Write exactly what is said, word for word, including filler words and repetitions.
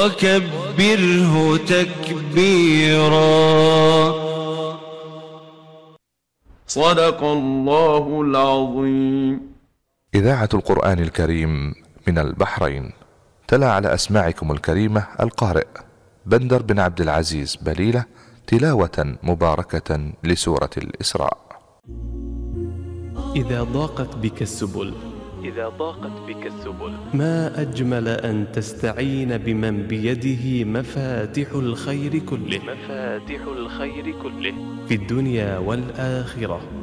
وكبره تكبيرا. صدق الله العظيم. إذاعة القرآن الكريم من البحرين. تلا على أسماعكم الكريمة القارئ بندر بن عبد العزيز بليلة تلاوة مباركة لسورة الإسراء. إذا ضاقت بك السبل إذا ضاقت بك السبل ما أجمل أن تستعين بمن بيده مفاتح الخير كله مفاتح الخير كله في الدنيا والآخرة.